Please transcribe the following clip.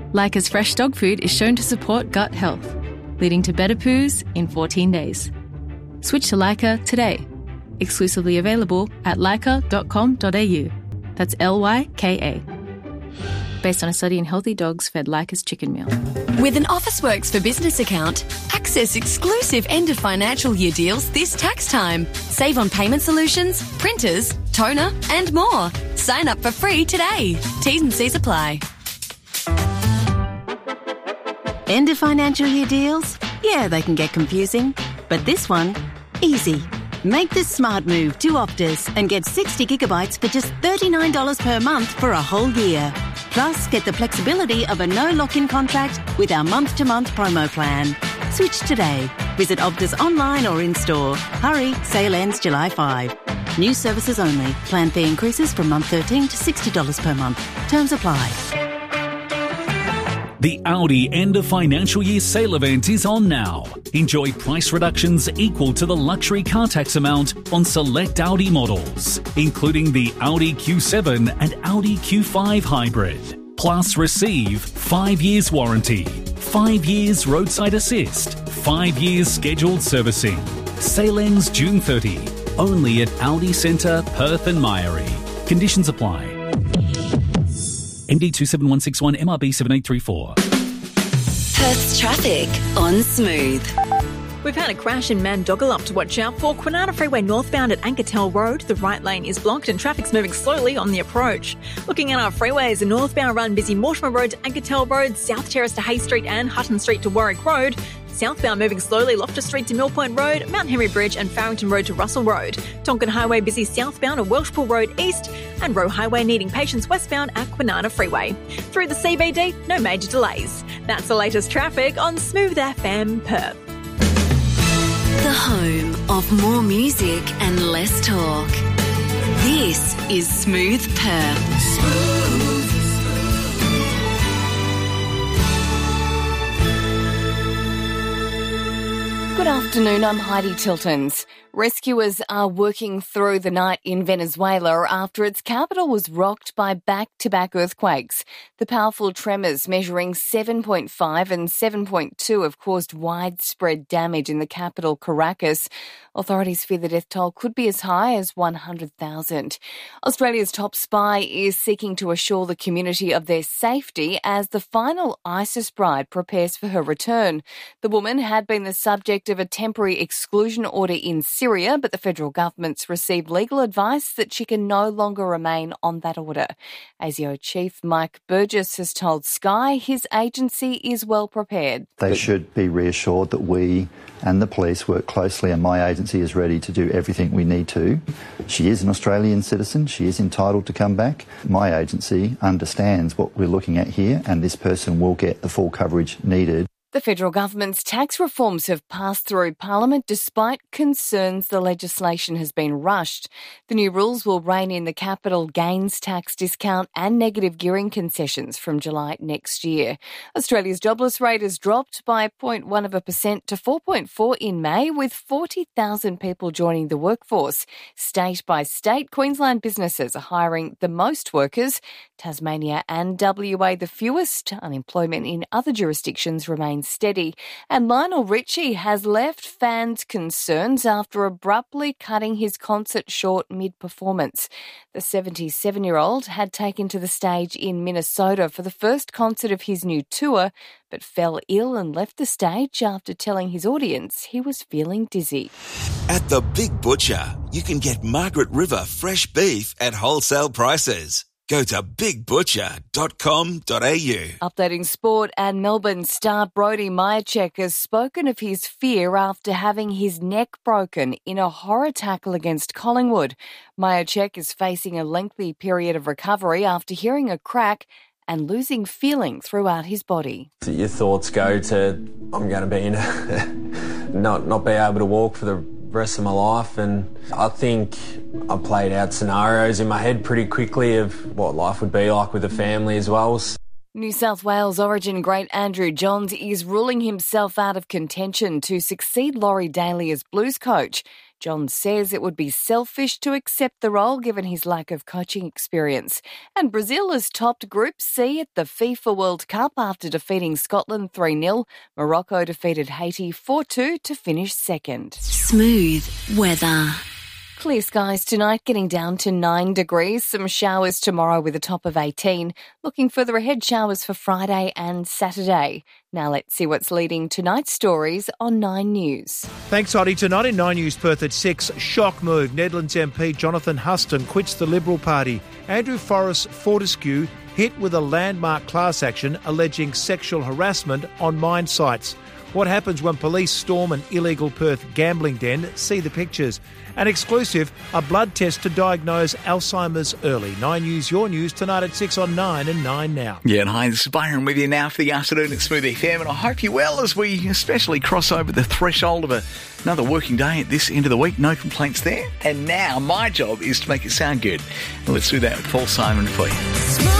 Leica's fresh dog food is shown to support gut health, leading to better poos in 14 days. Switch to Leica today. Exclusively available at leica.com.au. That's Lyka. Based on a study in healthy dogs fed Leica's chicken meal. With an Officeworks for Business account, access exclusive end of financial year deals this tax time. Save on payment solutions, printers, toner and more. Sign up for free today. T's and C's apply. End of financial year deals? Yeah, they can get confusing. But this one, easy. Make the smart move to Optus and get 60 gigabytes for just $39 per month for a whole year. Plus, get the flexibility of a no lock-in contract with our month-to-month promo plan. Switch today. Visit Optus online or in-store. Hurry, sale ends July 5. New services only. Plan fee increases from month 13 to $60 per month. Terms apply. The Audi end of financial year sale event is on now. Enjoy price reductions equal to the luxury car tax amount on select Audi models, including the Audi Q7 and Audi Q5 hybrid. Plus receive 5 years warranty, 5 years roadside assist, 5 years scheduled servicing. Sale ends June 30. Only at Audi Centre, Perth and Myrie. Conditions apply. MD 27161 MRB 7834. Perth's traffic on Smooth. We've had a crash in Mandogalup to watch out for. Kwinana Freeway northbound at Ankertel Road. The right lane is blocked and traffic's moving slowly on the approach. Looking at our freeways, the northbound run busy Mortimer Road to Ankertel Road, South Terrace to Hay Street and Hutton Street to Warwick Road. Southbound moving slowly Loftus Street to Millpoint Road, Mount Henry Bridge and Farrington Road to Russell Road. Tonkin Highway busy southbound at Welshpool Road East and Roe Highway needing patience westbound at Kwinana Freeway. Through the CBD, no major delays. That's the latest traffic on Smooth FM Perth. The home of more music and less talk. This is Smooth Perth. Good afternoon, I'm Heidi Tiltons. Rescuers are working through the night in Venezuela after its capital was rocked by back-to-back earthquakes. The powerful tremors measuring 7.5 and 7.2 have caused widespread damage in the capital, Caracas. Authorities fear the death toll could be as high as 100,000. Australia's top spy is seeking to assure the community of their safety as the final ISIS bride prepares for her return. The woman had been the subject of a temporary exclusion order in Syria, but the federal government's received legal advice that she can no longer remain on that order. ASIO Chief Mike Burgess has told Sky his agency is well prepared. They should be reassured that we and the police work closely and my agency is ready to do everything we need to. She is an Australian citizen. She is entitled to come back. My agency understands what we're looking at here and this person will get the full coverage needed. The federal government's tax reforms have passed through Parliament despite concerns the legislation has been rushed. The new rules will rein in the capital gains tax discount and negative gearing concessions from July next year. Australia's jobless rate has dropped by 0.1% to 4.4 in May, with 40,000 people joining the workforce. State by state, Queensland businesses are hiring the most workers, Tasmania and WA the fewest. Unemployment in other jurisdictions remains steady. And Lionel Richie has left fans' concerns after abruptly cutting his concert short mid-performance. The 77-year-old had taken to the stage in Minnesota for the first concert of his new tour, but fell ill and left the stage after telling his audience he was feeling dizzy. At the Big Butcher, you can get Margaret River fresh beef at wholesale prices. Go to bigbutcher.com.au. Updating sport, and Melbourne star Brodie Myercheck has spoken of his fear after having his neck broken in a horror tackle against Collingwood. Myercheck is facing a lengthy period of recovery after hearing a crack and losing feeling throughout his body. Your thoughts go to, I'm going to be in not be able to walk for the rest of my life, and I think I played out scenarios in my head pretty quickly of what life would be like with a family as well. New South Wales Origin great Andrew Johns is ruling himself out of contention to succeed Laurie Daly as Blues coach. John says it would be selfish to accept the role given his lack of coaching experience. And Brazil has topped Group C at the FIFA World Cup after defeating Scotland 3-0. Morocco defeated Haiti 4-2 to finish second. Smooth weather. Clear skies tonight, getting down to 9 degrees. Some showers tomorrow with a top of 18. Looking further ahead, showers for Friday and Saturday. Now let's see what's leading tonight's stories on 9 News. Thanks, Oddy. Tonight in 9 News Perth at 6, shock move. Nedlands MP Jonathan Huston quits the Liberal Party. Andrew Forrest Fortescue hit with a landmark class action alleging sexual harassment on mine sites. What happens when police storm an illegal Perth gambling den? See the pictures. An exclusive, a blood test to diagnose Alzheimer's early. 9 News, your news, tonight at 6 on 9 and 9 Now. Yeah, and hi, this is Byron with you now for the afternoon at Smooth FM, and I hope you're well as we especially cross over the threshold of another working day at this end of the week. No complaints there. And now my job is to make it sound good. Let's do that with Paul Simon for you.